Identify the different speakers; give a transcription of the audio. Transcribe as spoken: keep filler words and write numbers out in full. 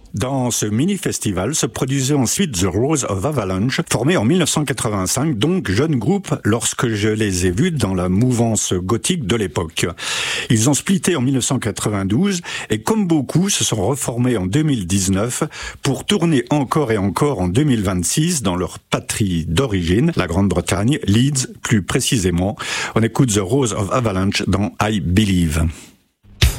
Speaker 1: Dans ce mini-festival se produisait ensuite The Rose of Avalanche, formé en mille neuf cent quatre-vingt-cinq, donc jeune groupe lorsque je les ai vus dans la mouvance gothique de l'époque. Ils ont splitté en mille neuf cent quatre-vingt-douze et comme beaucoup se sont reformés en deux mille dix-neuf pour tourner encore et encore en deux mille vingt-six dans leur patrie d'origine, la Grande-Bretagne, Leeds plus précisément. On écoute The Rose of Avalanche dans I Believe.